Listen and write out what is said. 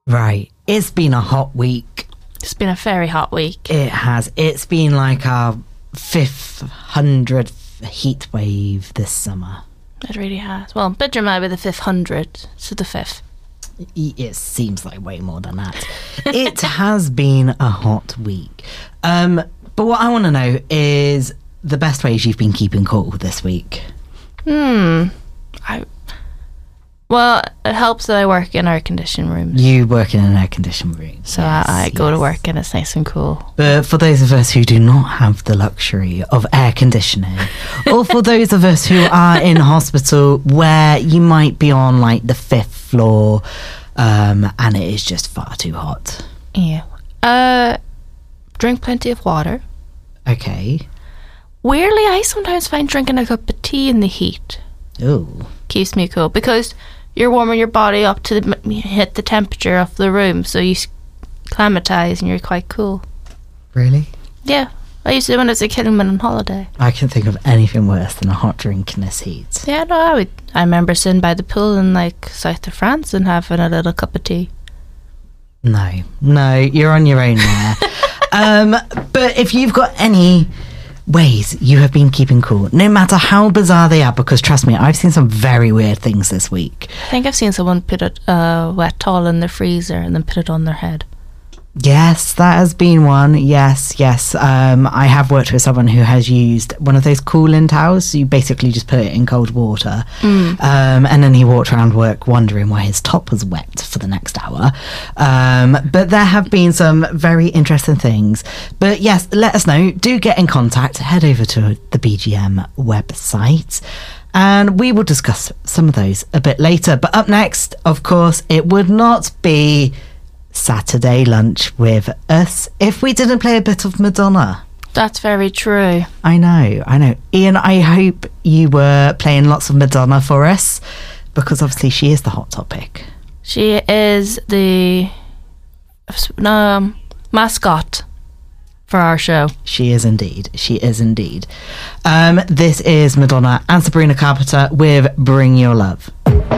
Right. It's been a hot week. It's been a very hot week. It has. It's been like our 500th heat wave this summer. It really has. Well, Bidra might be the 500, so the 5th. It seems like way more than that. It has been a hot week. But what I want to know is the best ways you've been keeping cool this week. Well, it helps that I work in air-conditioned rooms. You work in an air-conditioned room. So I go to work and it's nice and cool. But for those of us who do not have the luxury of air conditioning, or for those of us who are in hospital where you might be on like the 5th floor and it is just far too hot. Yeah. Drink plenty of water. Okay. Weirdly, I sometimes find drinking a cup of tea in the heat keeps me cool, because you're warming your body up to hit the temperature of the room, so you acclimatise and you're quite cool. Really? Yeah. I used to when I was a kid and went on holiday. I can't think of anything worse than a hot drink in this heat. Yeah, no, I remember sitting by the pool in like south of France and having a little cup of tea. No, you're on your own there. But if you've got any ways you have been keeping cool, no matter how bizarre they are, because trust me, I've seen some very weird things this week. I think I've seen someone put a wet towel in the freezer and then put it on their head. Yes, that has been one. Yes. I have worked with someone who has used one of those cooling towels. So you basically just put it in cold water. And then he walked around work wondering why his top was wet for the next hour. But there have been some very interesting things. But yes, let us know. Do get in contact. Head over to the BGM website. And we will discuss some of those a bit later. But up next, of course, it would not be Saturday lunch with us if we didn't play a bit of Madonna. That's very true. I know. Ian, I hope you were playing lots of Madonna for us, because obviously she is the hot topic. She is the mascot for our show. She is indeed. This is Madonna and Sabrina Carpenter with Bring Your Love.